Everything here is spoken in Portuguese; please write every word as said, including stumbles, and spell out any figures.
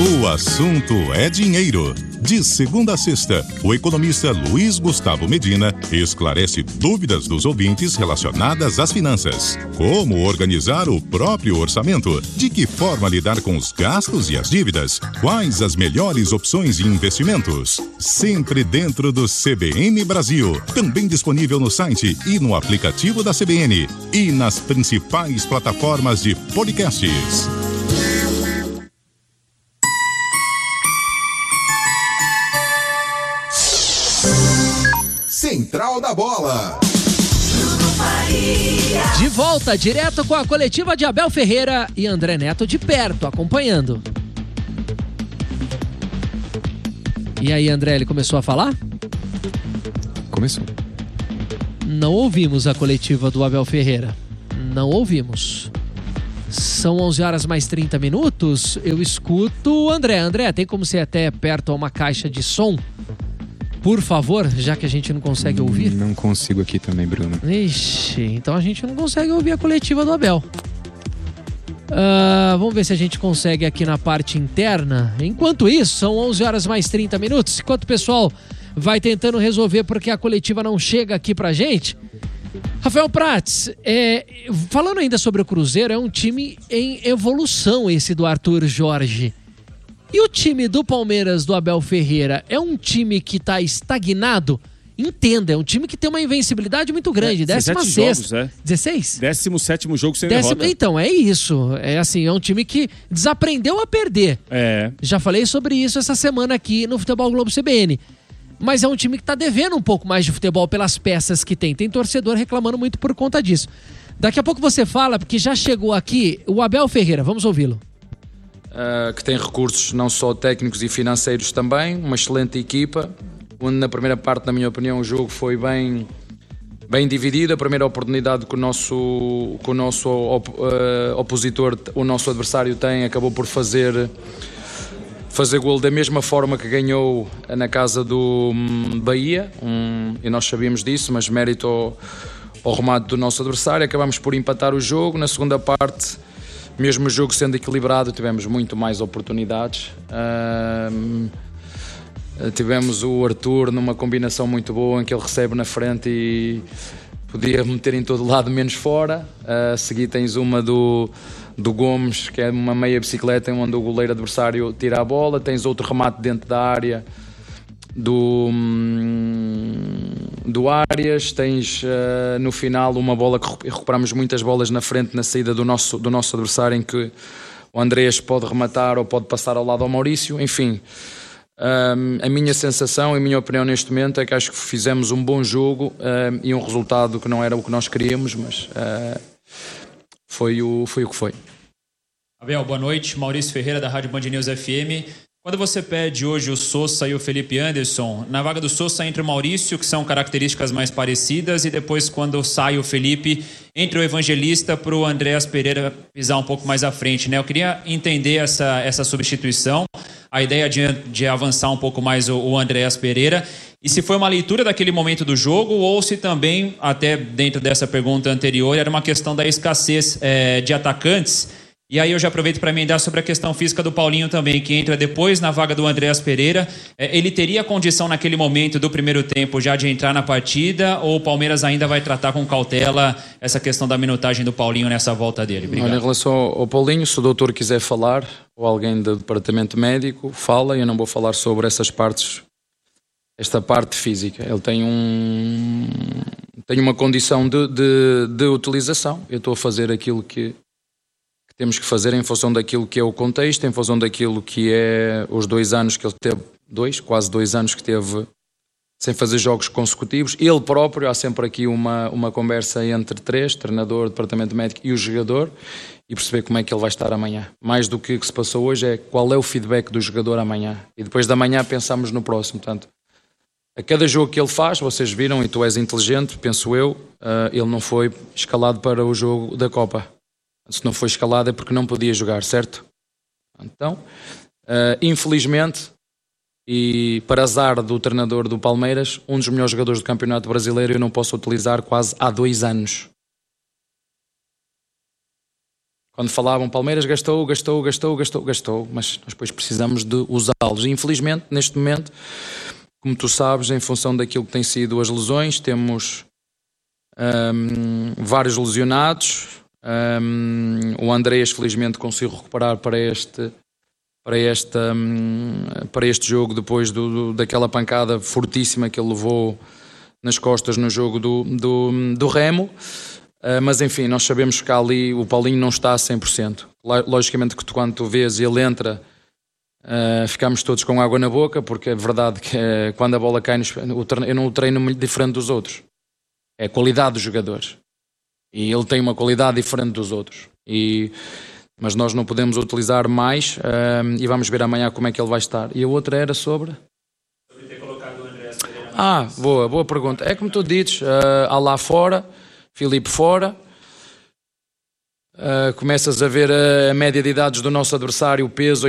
O assunto é dinheiro. De segunda a sexta, o economista Luiz Gustavo Medina esclarece dúvidas dos ouvintes relacionadas às finanças. Como organizar o próprio orçamento? De que forma lidar com os gastos e as dívidas? Quais as melhores opções de investimentos? Sempre dentro do C B N Brasil. Também disponível no site e no aplicativo da C B N. E nas principais plataformas de podcasts. Central da Bola. De volta, direto com a coletiva de Abel Ferreira e André Neto de perto, acompanhando. E aí, André, ele começou a falar? Começou. Não ouvimos a coletiva do Abel Ferreira. Não ouvimos. São onze horas mais trinta minutos. Eu escuto o André. André, tem como ser até perto a uma caixa de som? Por favor, já que a gente não consegue ouvir. Não consigo aqui também, Bruno. Ixi, então a gente não consegue ouvir a coletiva do Abel. Uh, vamos ver se a gente consegue aqui na parte interna. Enquanto isso, são onze horas mais trinta minutos. Enquanto o pessoal vai tentando resolver porque a coletiva não chega aqui pra gente. Rafael Prats, é, falando ainda sobre o Cruzeiro, é um time em evolução esse do Arthur Jorge. E o time do Palmeiras, do Abel Ferreira, é um time que está estagnado? Entenda, é um time que tem uma invencibilidade muito grande. décima sexta. É. dezesseis? décimo sétimo jogo sem Décimo... derrota. Então, é isso. É assim, é um time que desaprendeu a perder. É. Já falei sobre isso essa semana aqui no Futebol Globo C B N. Mas é um time que está devendo um pouco mais de futebol pelas peças que tem. Tem torcedor reclamando muito por conta disso. Daqui a pouco você fala, porque já chegou aqui o Abel Ferreira. Vamos ouvi-lo. Uh, que tem recursos não só técnicos e financeiros também, uma excelente equipa, onde na primeira parte, na minha opinião, o jogo foi bem, bem dividido. A primeira oportunidade que o nosso, que o nosso op, uh, opositor, o nosso adversário tem, acabou por fazer, fazer golo da mesma forma que ganhou na casa do um, Bahia, um, e nós sabíamos disso, mas mérito ao, ao remate do nosso adversário. Acabamos por empatar o jogo. Na segunda parte, mesmo o jogo sendo equilibrado, tivemos muito mais oportunidades. Uh, tivemos o Arthur numa combinação muito boa em que ele recebe na frente e podia meter em todo lado menos fora. Uh, a seguir tens uma do, do Gomes, que é uma meia bicicleta onde o goleiro adversário tira a bola. Tens outro remate dentro da área do, do Arias. Tens uh, no final uma bola que recuperamos muitas bolas na frente na saída do nosso, do nosso adversário, em que o Andrés pode rematar ou pode passar ao lado ao Maurício. Enfim, um, a minha sensação e a minha opinião neste momento é que acho que fizemos um bom jogo um, e um resultado que não era o que nós queríamos, mas uh, foi, o, foi o que foi. Abel, boa noite. Maurício Ferreira, da Rádio Band News F M. Quando você pede hoje o Sousa e o Felipe Anderson, na vaga do Sousa entra o Maurício, que são características mais parecidas, e depois quando sai o Felipe, entra o Evangelista para o Andréas Pereira pisar um pouco mais à frente, né? Eu queria entender essa, essa substituição, a ideia de, de avançar um pouco mais o, o Andréas Pereira, e se foi uma leitura daquele momento do jogo, ou se também, até dentro dessa pergunta anterior, era uma questão da escassez é, de atacantes. E aí eu já aproveito para emendar sobre a questão física do Paulinho também, que entra depois na vaga do Andréas Pereira. Ele teria condição naquele momento do primeiro tempo já de entrar na partida, ou o Palmeiras ainda vai tratar com cautela essa questão da minutagem do Paulinho nessa volta dele? Obrigado. Olha, em relação ao Paulinho, se o doutor quiser falar, ou alguém do departamento médico, fala. Eu não vou falar sobre essas partes, esta parte física. Ele tem um tem uma condição de, de, de utilização. Eu estou a fazer aquilo que temos que fazer em função daquilo que é o contexto, em função daquilo que é os dois anos que ele teve, dois, quase dois anos que teve sem fazer jogos consecutivos. Ele próprio, há sempre aqui uma, uma conversa entre três, treinador, departamento médico e o jogador, e perceber como é que ele vai estar amanhã. Mais do que o que se passou hoje é qual é o feedback do jogador amanhã. E depois da manhã pensamos no próximo. Portanto, a cada jogo que ele faz, vocês viram, e tu és inteligente, penso eu, uh, ele não foi escalado para o jogo da Copa. Se não foi escalado é porque não podia jogar, certo? Então, uh, infelizmente, e para azar do treinador do Palmeiras, um dos melhores jogadores do Campeonato Brasileiro eu não posso utilizar quase há dois anos. Quando falavam Palmeiras gastou, gastou, gastou, gastou, gastou, mas nós depois precisamos de usá-los. E infelizmente, neste momento, como tu sabes, em função daquilo que têm sido as lesões, temos um, vários lesionados. Um, o Andreas felizmente conseguiu recuperar para este, para este, um, para este jogo depois do, do, daquela pancada fortíssima que ele levou nas costas no jogo do, do, do Remo. Uh, mas enfim, nós sabemos que ali o Paulinho não está a cem por cento. Logicamente que tu, quando tu vês e ele entra, uh, ficamos todos com água na boca, porque é verdade que uh, quando a bola cai, nos, eu não o treino muito diferente dos outros. É a qualidade dos jogadores. E ele tem uma qualidade diferente dos outros. E, mas nós não podemos utilizar mais uh, e vamos ver amanhã como é que ele vai estar. E a outra era sobre... Sobre ter colocado o André. Ah, boa, boa pergunta. É como tu dizes, uh, há lá fora... Filipe fora, uh, começas a ver a média de idades do nosso adversário, o peso